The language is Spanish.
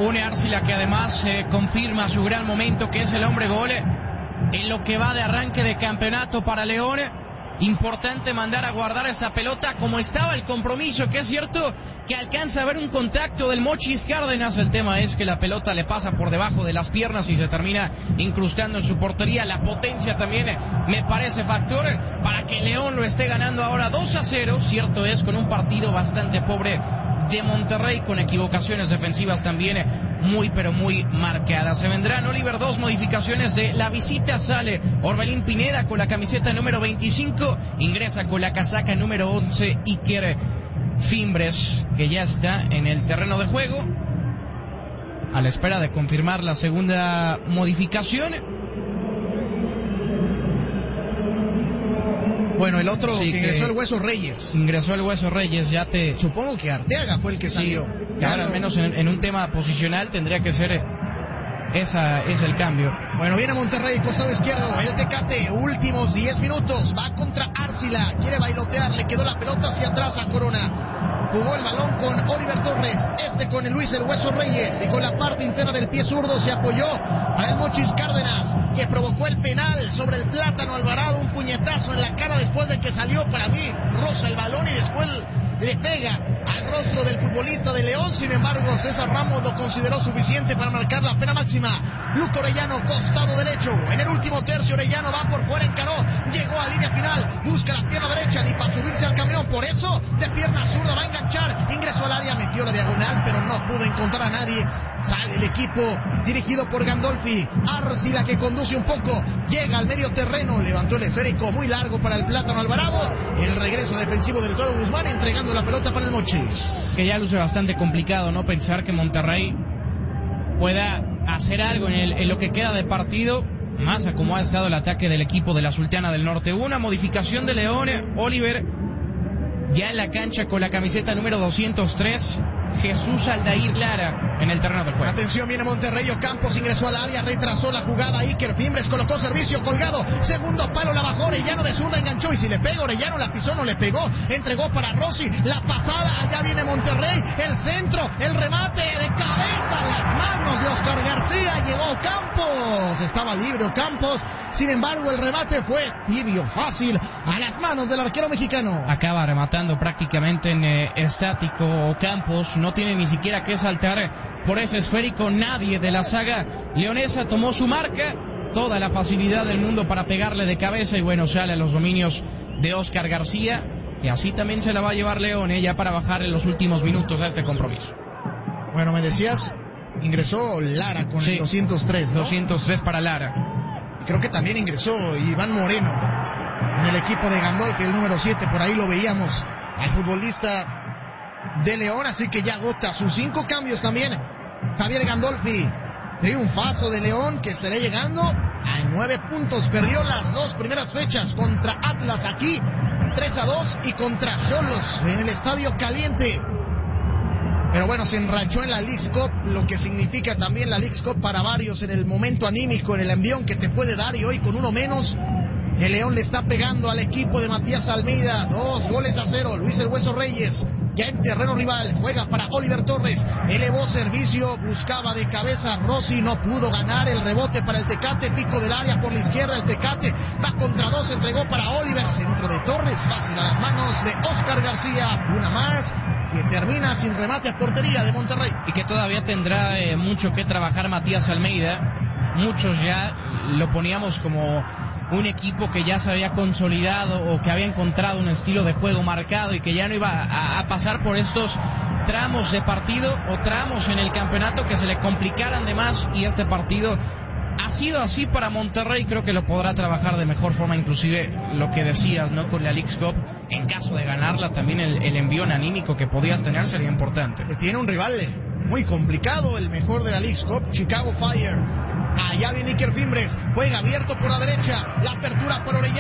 Une Arcila, que además confirma su gran momento, que es el hombre gol en lo que va de arranque de campeonato para León. Importante mandar a guardar esa pelota como estaba el compromiso, que es cierto que alcanza a ver un contacto del Mochis Cárdenas. El tema es que la pelota le pasa por debajo de las piernas y se termina incrustando en su portería. La potencia también me parece factor para que León lo esté ganando ahora 2-0. Cierto es, con un partido bastante pobre de Monterrey, con equivocaciones defensivas también muy pero muy marcadas. Se vendrán, Oliver, 2 modificaciones de la visita. Sale Orbelín Pineda con la camiseta número 25, ingresa con la casaca número 11 Iker Fimbres, que ya está en el terreno de juego a la espera de confirmar la segunda modificación. Bueno, el otro Sí, que ingresó el Hueso Reyes. Ingresó el Hueso Reyes, ya te... Supongo que Arteaga fue el que salió. Sí, claro, al menos en un tema posicional tendría que ser es el cambio. Bueno, viene Monterrey, costado izquierdo, el Tecate, últimos 10 minutos, va contra Arcila, quiere bailotear, le quedó la pelota hacia atrás a Corona. Jugó el balón con Oliver Torres, con el Luis el Hueso Reyes, y con la parte interna del pie zurdo se apoyó para el Mochis Cárdenas, que provocó el penal sobre el Plátano Alvarado, un puñetazo en la cara después de que salió. Para mí roza el balón y después le pega al rostro del futbolista de León. Sin embargo, César Ramos lo consideró suficiente para marcar la pena máxima. Luco Orellano, costado derecho, en el último tercio. Orellano va por fuera, encaró, llegó a línea final, busca la pierna derecha, ni para subirse al camión, por eso de pierna zurda va a enganchar, ingresó al área, metió la diagonal, pero no pudo encontrar a nadie. Sale el equipo dirigido por Gandolfi. Arcila, que conduce un poco, llega al medio terreno, levantó el esférico muy largo para el Plátano Alvarado. El regreso defensivo del Toro Guzmán, entregando la pelota para el Mochis. Que ya luce bastante complicado, ¿no? Pensar que Monterrey pueda hacer algo en lo que queda de partido, más a como ha estado el ataque del equipo de la Sultana del Norte. Una modificación de León, Oliver, ya en la cancha con la camiseta número 203, Jesús Aldair Lara en el terreno del juego. Atención, viene Monterrey, Ocampos ingresó al área, retrasó la jugada, Iker Fimbres colocó servicio colgado, segundo palo, la bajó, Orellano de zurda enganchó, y si le pega Orellano la pisó, no le pegó, entregó para Rossi, la pasada, allá viene Monterrey, el centro, el remate de cabeza, las manos de Oscar García, llegó Ocampos, estaba libre Ocampos, sin embargo el remate fue tibio, fácil, a las manos del arquero mexicano. Acaba rematando prácticamente en estático Ocampos, no tiene ni siquiera que saltar por ese esférico. Nadie de la saga leonesa tomó su marca, toda la facilidad del mundo para pegarle de cabeza, y bueno, sale a los dominios de Oscar García, y así también se la va a llevar León, ya para bajar en los últimos minutos a este compromiso. Bueno, me decías, ingresó Lara con el 203, ¿no? 203 para Lara. Creo que también ingresó Iván Moreno en el equipo de Gandolfi, el número 7, por ahí lo veíamos al futbolista de León, así que ya agota sus 5 cambios también Javier Gandolfi. Triunfazo de León, que estará llegando a 9 puntos. Perdió las 2 primeras fechas contra Atlas aquí 3-2 y contra Xolos en el Estadio Caliente. Pero bueno, se enrachó en la Leagues Cup, lo que significa también la Leagues Cup para varios en el momento anímico, en el envión que te puede dar, y hoy con uno menos el León le está pegando al equipo de Matías Almeida. 2-0. Luis el Hueso Reyes ya en terreno rival, juega para Oliver Torres, elevó servicio, buscaba de cabeza Rossi, no pudo ganar, el rebote para el Tecate, pico del área por la izquierda, el Tecate va contra 2, entregó para Oliver, centro de Torres, fácil a las manos de Oscar García, una más que termina sin remate a portería de Monterrey. Y que todavía tendrá mucho que trabajar Matías Almeida. Muchos ya lo poníamos como un equipo que ya se había consolidado o que había encontrado un estilo de juego marcado y que ya no iba a pasar por estos tramos de partido o tramos en el campeonato que se le complicaran de más, y este partido ha sido así para Monterrey. Creo que lo podrá trabajar de mejor forma, inclusive lo que decías, ¿no? Con la Leagues Cup, en caso de ganarla, también el envión anímico que podías tener sería importante. Tiene un rival muy complicado, el mejor de la Leagues Cup, Chicago Fire. Allá viene Iker Fimbres, juega abierto por la derecha, la apertura por Orellano.